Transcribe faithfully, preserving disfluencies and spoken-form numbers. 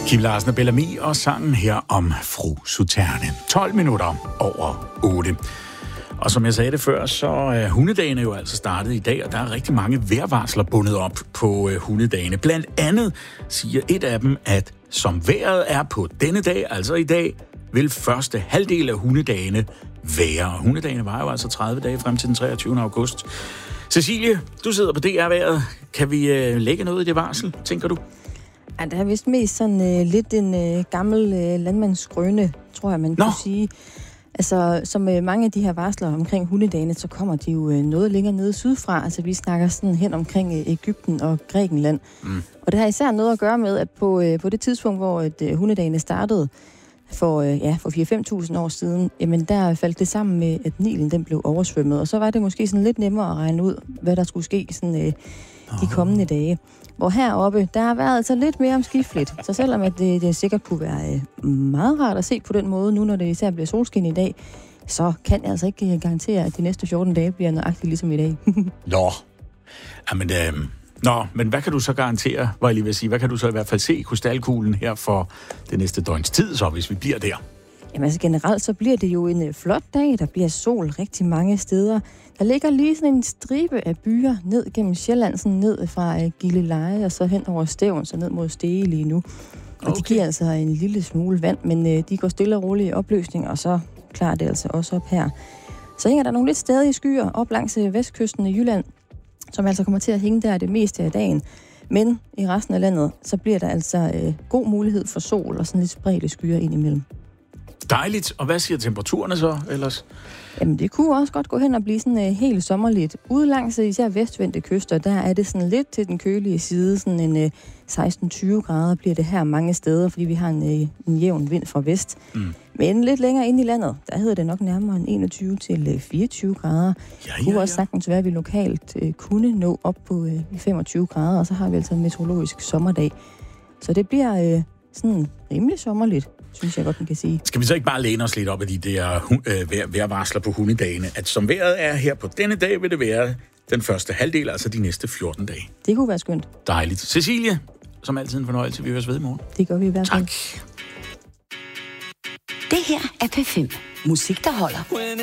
Kim Larsen og Bellamy og sangen her om Fru Suterne. tolv minutter over otte. Og som jeg sagde det før, så er hundedagene jo altså startet i dag, og der er rigtig mange vejrvarsler bundet op på øh, hundedagene. Blandt andet siger et af dem, at som vejret er på denne dag, altså i dag, vil første halvdel af hundedagene være. Og hundedagene var jo altså tredive dage frem til den treogtyvende august. Cecilie, du sidder på D R-vejret. Kan vi øh, lægge noget i det varsel, tænker du? Ja, det er vist mest sådan øh, lidt en øh, gammel øh, landmandsgrønne, tror jeg, man Nå. kunne sige. Altså, som øh, mange af de her varsler omkring hundedagene, så kommer de jo øh, noget længere nede sydfra. Altså, vi snakker sådan hen omkring øh, Egypten og Grækenland. Mm. Og det har især noget at gøre med, at på, øh, på det tidspunkt, hvor et, øh, hundedagene startede, for, øh, ja, for fire til fem tusind år siden, jamen der faldt det sammen med, at Nilen den blev oversvømmet. Og så var det måske sådan lidt nemmere at regne ud, hvad der skulle ske sådan, øh, de kommende dage. Hvor heroppe, der har været altså lidt mere omskifteligt. Så selvom at det, det sikkert kunne være øh, meget rart at se på den måde, nu når det især bliver solskin i dag, så kan jeg altså ikke garantere, at de næste fjorten dage bliver nøjagtigt ligesom i dag. Nå, jamen, øh, nå, men hvad kan du så garantere, hvad jeg lige vil sige? Hvad kan du så i hvert fald se i krystalkuglen her for det næste døgns tid, så hvis vi bliver der? Jamen altså generelt, så bliver det jo en øh, flot dag. Der bliver sol rigtig mange steder. Der ligger lige sådan en stribe af byer ned gennem Sjælland, sådan ned fra øh, Gilleleje og så hen over Stevns og ned mod Stege lige nu. Og okay. De giver altså en lille smule vand, men øh, de går stille og roligt i opløsning, og så klarer det altså også op her. Så hænger der nogle lidt stadige skyer op langs øh, vestkysten i Jylland, som altså kommer til at hænge der det meste af dagen. Men i resten af landet, så bliver der altså øh, god mulighed for sol og sådan lidt spredte skyer ind imellem. Dejligt. Og hvad siger temperaturerne så ellers? Jamen, det kunne også godt gå hen og blive sådan uh, helt sommerligt. Ude langs især vestvendte kyster, der er det sådan lidt til den kølige side. Sådan en uh, seksten til tyve grader bliver det her mange steder, fordi vi har en, uh, en jævn vind fra vest. Mm. Men lidt længere ind i landet, der hedder det nok nærmere en enogtyve til fireogtyve grader. Ja, ja, ja. Det kunne også sagtens være, at vi lokalt uh, kunne nå op på uh, femogtyve grader, og så har vi altså en meteorologisk sommerdag. Så det bliver uh, sådan rimelig sommerligt, synes jeg godt, man kan sige. Skal vi så ikke bare læne os lidt op af de der øh, vejr, vejrvarsler på hundedagene, at som vejret er her på denne dag, vil det være den første halvdel, altså de næste fjorten dage. Det kunne være skønt. Dejligt. Cecilie, som altid en fornøjelse. Vi høres ved i morgen. Det gør vi i hvert fald. Tak. Det her er P fem. Musik, der holder.